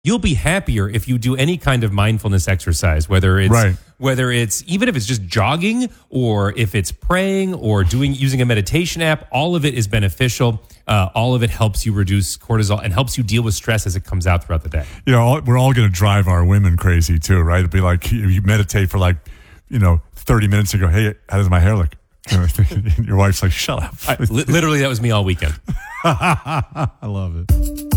you'll be happier if you do any kind of mindfulness exercise, whether it's even if it's just jogging or if it's praying or using a meditation app. All of it is beneficial. All of it helps you reduce cortisol and helps you deal with stress as it comes out throughout the day. We're all going to drive our women crazy too, right? It'd be like you meditate for 30 minutes and go, hey, how does my hair look? Your wife's like, shut up. Literally, that was me all weekend. I love it.